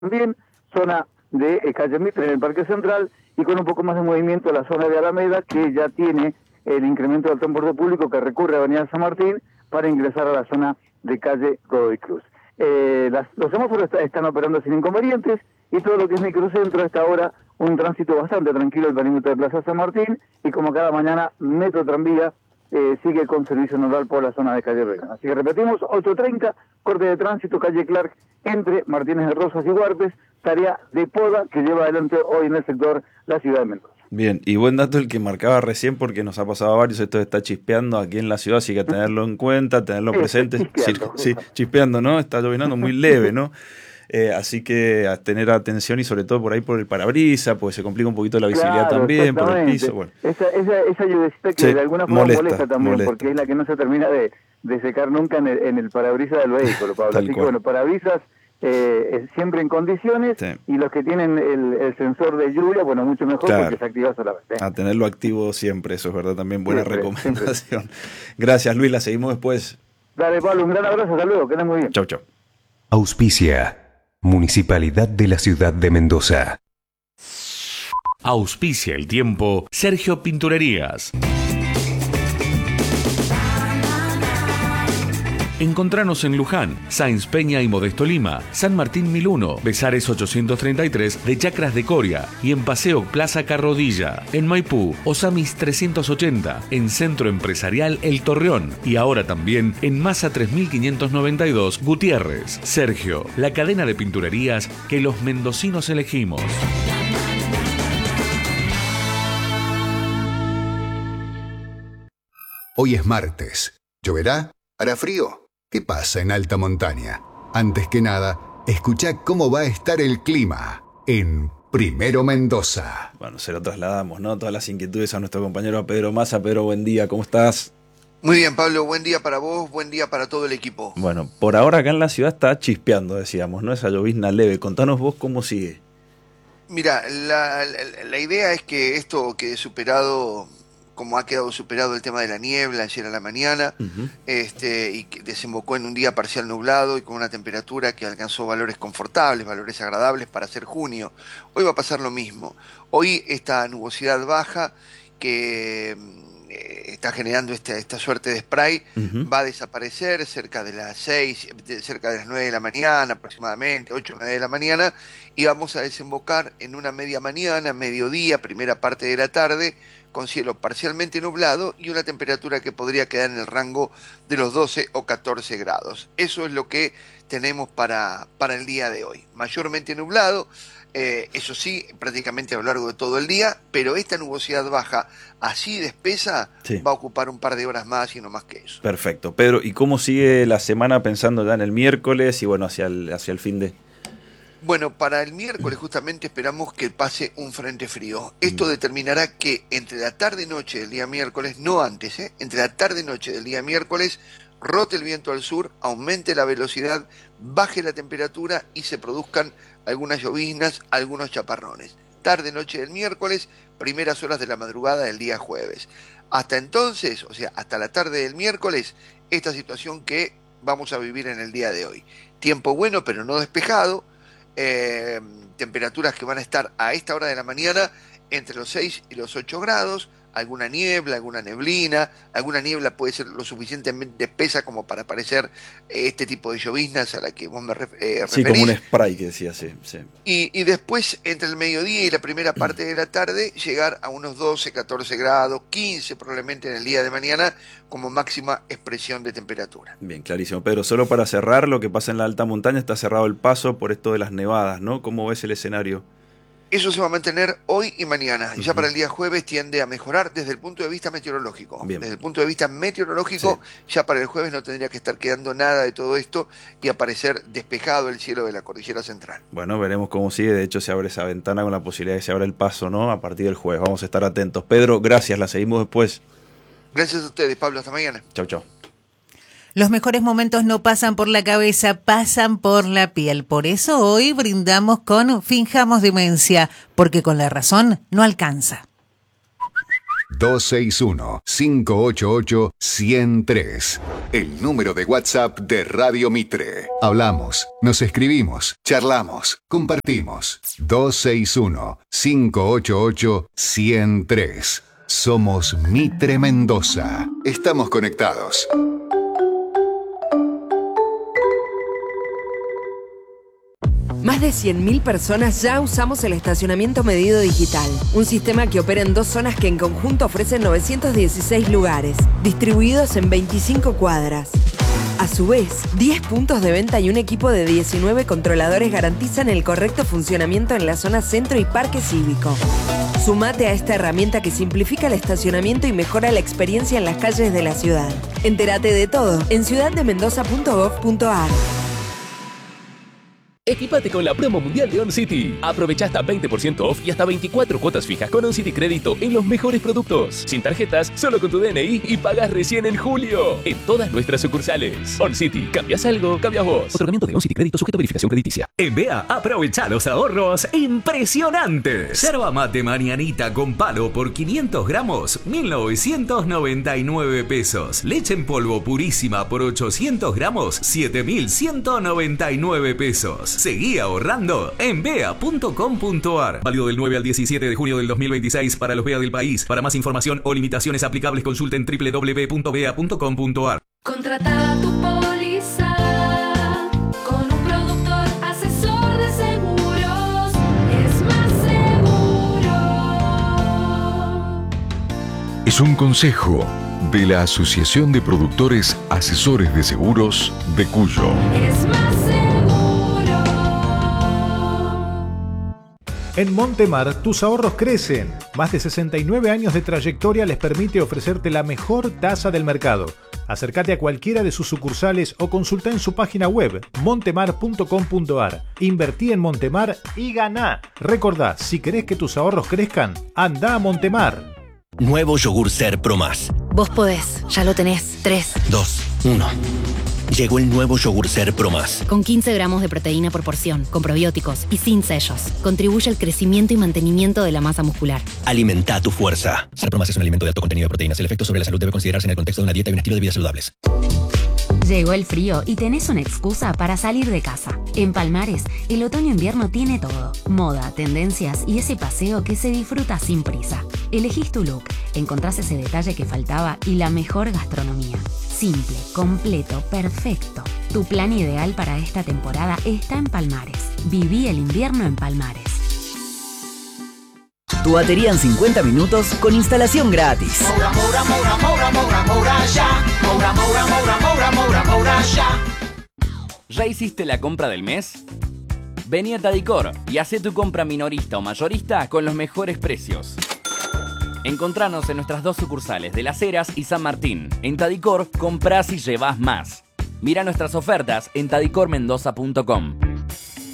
también, zona de calle Mitre en el Parque Central, y con un poco más de movimiento la zona de Alameda, que ya tiene el incremento del transporte público que recurre a Avenida San Martín para ingresar a la zona de calle Godoy Cruz. Los semáforos están operando sin inconvenientes, y todo lo que es microcentro hasta ahora un tránsito bastante tranquilo el perímetro de Plaza San Martín, y como cada mañana Metro Tranvía sigue con servicio normal por la zona de calle Reina. Así que repetimos, 8:30, corte de tránsito, calle Clark, entre Martínez de Rosas y Huarpes, tarea de poda que lleva adelante hoy en el sector la ciudad de Mendoza. Bien, y buen dato el que marcaba recién, porque nos ha pasado a varios, esto está chispeando aquí en la ciudad, así que tenerlo en cuenta, tenerlo presente. Chispeando. Sí, chispeando, ¿no? Está llovinando muy leve, ¿no? Así que a tener atención, y sobre todo por ahí por el parabrisas, porque se complica un poquito la visibilidad también, por el piso. Bueno. Esa lluvecita que Sí, de alguna forma molesta también, porque es la que no se termina de secar nunca en el parabrisas del vehículo, Pablo. Así que bueno, parabrisas siempre en condiciones, sí. Y los que tienen el sensor de lluvia, bueno, mucho mejor, claro, porque se activa solamente. A tenerlo activo siempre, eso es verdad, también buena recomendación. Siempre. Gracias, Luis, la seguimos después. Dale, Pablo, un gran abrazo, hasta luego, que andes muy bien. Chau, chau. Auspicia Municipalidad de la Ciudad de Mendoza. Auspicia el tiempo Sergio Pinturerías. Encontranos en Luján, Sáenz Peña y Modesto Lima, San Martín 1001, Besares 833 de Chacras de Coria, y en Paseo Plaza Carrodilla, en Maipú, Osamis 380, en Centro Empresarial El Torreón, y ahora también en Masa 3592 Gutiérrez. Sergio, la cadena de pinturerías que los mendocinos elegimos. Hoy es martes. ¿Lloverá? ¿Hará frío? ¿Qué pasa en alta montaña? Antes que nada, escuchá cómo va a estar el clima en Primero Mendoza. Bueno, se lo trasladamos, ¿no? Todas las inquietudes a nuestro compañero Pedro Massa. Pedro, buen día, ¿cómo estás? Muy bien, Pablo, buen día para vos, buen día para todo el equipo. Bueno, por ahora acá en la ciudad está chispeando, decíamos, ¿no? Esa llovizna leve. Contanos vos cómo sigue. Mira, la idea es que esto quede superado, como ha quedado superado el tema de la niebla ayer a la mañana, y que desembocó en un día parcial nublado y con una temperatura que alcanzó valores confortables, valores agradables para ser junio. Hoy va a pasar lo mismo. Hoy esta nubosidad baja que está generando esta suerte de spray va a desaparecer cerca de las 6, cerca de las 9 de la mañana aproximadamente, 8 o 9 de la mañana, y vamos a desembocar en una media mañana, mediodía, primera parte de la tarde, con cielo parcialmente nublado y una temperatura que podría quedar en el rango de los 12 o 14 grados. Eso es lo que tenemos para el día de hoy. Mayormente nublado, eso sí, prácticamente a lo largo de todo el día, pero esta nubosidad baja, así de espesa, sí, va a ocupar un par de horas más y no más que eso. Perfecto. Pedro, ¿y cómo sigue la semana pensando ya en el miércoles y bueno, hacia el fin de...? Bueno, para el miércoles justamente esperamos que pase un frente frío. Esto determinará que entre la tarde y noche del día miércoles, no antes, entre la tarde y noche del día miércoles, rote el viento al sur, aumente la velocidad, baje la temperatura y se produzcan algunas lloviznas, algunos chaparrones. Tarde-noche del miércoles, primeras horas de la madrugada del día jueves. Hasta entonces, o sea, hasta la tarde del miércoles, esta situación que vamos a vivir en el día de hoy. Tiempo bueno, pero no despejado. Temperaturas que van a estar a esta hora de la mañana entre los 6 y los 8 grados, alguna niebla, alguna neblina, alguna niebla puede ser lo suficientemente espesa como para parecer este tipo de lloviznas a la que vos me referís. Sí, como un spray que decía, sí. Y después, entre el mediodía y la primera parte de la tarde, llegar a unos 12, 14 grados, 15 probablemente en el día de mañana, como máxima expresión de temperatura. Bien, clarísimo. Pedro, solo para cerrar, lo que pasa en la alta montaña, está cerrado el paso por esto de las nevadas, ¿no? ¿Cómo ves el escenario? Eso se va a mantener hoy y mañana. Ya para el día jueves tiende a mejorar desde el punto de vista meteorológico. Bien. Desde el punto de vista meteorológico, sí, ya para el jueves no tendría que estar quedando nada de todo esto y aparecer despejado el cielo de la cordillera central. Bueno, veremos cómo sigue. De hecho, se abre esa ventana con la posibilidad de que se abra el paso, ¿no? A partir del jueves. Vamos a estar atentos. Pedro, gracias. La seguimos después. Gracias a ustedes, Pablo. Hasta mañana. Chau, chau. Los mejores momentos no pasan por la cabeza, pasan por la piel. Por eso hoy brindamos con Finjamos Demencia, porque con la razón no alcanza. 261-588-1003. El número de WhatsApp de Radio Mitre. Hablamos, nos escribimos, charlamos, compartimos. 261-588-1003. Somos Mitre Mendoza. Estamos conectados. Más de 100.000 personas ya usamos el estacionamiento medido digital, un sistema que opera en 2 zonas que en conjunto ofrecen 916 lugares, distribuidos en 25 cuadras. A su vez, 10 puntos de venta y un equipo de 19 controladores garantizan el correcto funcionamiento en la zona centro y parque cívico. Sumate a esta herramienta que simplifica el estacionamiento y mejora la experiencia en las calles de la ciudad. Entérate de todo en ciudaddemendoza.gov.ar. Equipate con la promo mundial de OnCity. Aprovecha hasta 20% off y hasta 24 cuotas fijas con OnCity Crédito en los mejores productos. Sin tarjetas, solo con tu DNI y pagas recién en julio. En todas nuestras sucursales. OnCity. ¿Cambias algo? Cambias vos. Otorgamiento de OnCity Crédito sujeto a verificación crediticia. En BEA, aprovecha los ahorros impresionantes. Yerba mate mañanita con palo por 500 gramos, 1.999 pesos. Leche en polvo purísima por 800 gramos, 7.199 pesos. Seguí ahorrando en bea.com.ar. Válido del 9 al 17 de junio del 2026 para los BEA del país. Para más información o limitaciones aplicables, consulten www.bea.com.ar. Contrata tu póliza con un productor asesor de seguros. Es más seguro. Es un consejo de la Asociación de Productores Asesores de Seguros de Cuyo. Es más seguro. En Montemar, tus ahorros crecen. Más de 69 años de trayectoria les permite ofrecerte la mejor tasa del mercado. Acércate a cualquiera de sus sucursales o consulta en su página web montemar.com.ar. Invertí en Montemar y ganá. Recordá, si querés que tus ahorros crezcan, anda a Montemar. Nuevo yogur Ser Pro Más. Vos podés, ya lo tenés. 3, 2, 1. Llegó el nuevo yogur Ser Pro Más. Con 15 gramos de proteína por porción, con probióticos y sin sellos. Contribuye al crecimiento y mantenimiento de la masa muscular. Alimenta tu fuerza. Ser Pro Más es un alimento de alto contenido de proteínas. El efecto sobre la salud debe considerarse en el contexto de una dieta y un estilo de vida saludables. Llegó el frío y tenés una excusa para salir de casa. En Palmares, el otoño-invierno tiene todo. Moda, tendencias y ese paseo que se disfruta sin prisa. Elegís tu look, encontrás ese detalle que faltaba y la mejor gastronomía. Simple, completo, perfecto. Tu plan ideal para esta temporada está en Palmares. Viví el invierno en Palmares. Tu batería en 50 minutos con instalación gratis. Moura, moura, moura, moura, moura, moura, ya. Moura, moura, moura, moura, moura, moura, ya. ¿Ya hiciste la compra del mes? Vení a Tadicor y hacé tu compra minorista o mayorista con los mejores precios. Encontranos en nuestras 2 sucursales de Las Heras y San Martín. En Tadicor, comprás y llevás más. Mira nuestras ofertas en tadicormendoza.com.